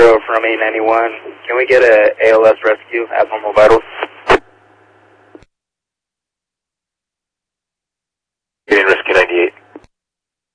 from 891. Can we get a ALS rescue, abnormal vitals?